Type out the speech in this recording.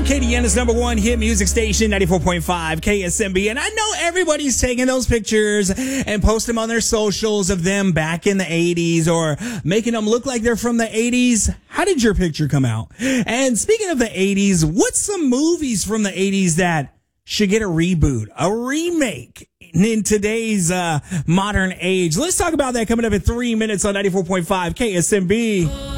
WKDN's number one hit music station, 94.5 KSMB. And I know everybody's taking those pictures and posting them on their socials of them back in the 80s or making them look like they're from the 80s. How did your picture come out? And speaking of the 80s, what's some movies from the 80s that should get a reboot, a remake in today's modern age? Let's talk about that coming up in 3 minutes on 94.5 KSMB.